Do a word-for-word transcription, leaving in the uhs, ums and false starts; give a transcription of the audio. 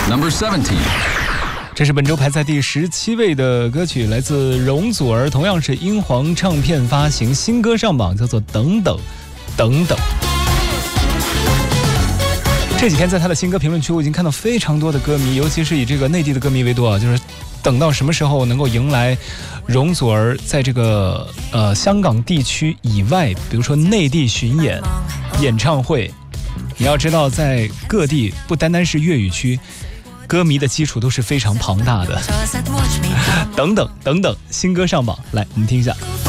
Number seventeen. 这是本周排在第十七位的歌曲，来自容祖儿，同样是英皇唱片发行，新歌上榜，叫做《等等等等》。这几天在他的新歌评论区，我已经看到非常多的歌迷，尤其是以这个内地的歌迷为多啊，就是等到什么时候能够迎来容祖儿在这个呃香港地区以外，比如说内地巡演、演唱会。你要知道，在各地不单单是粤语区，歌迷的基础都是非常庞大的。等等等等，新歌上榜，来我们听一下。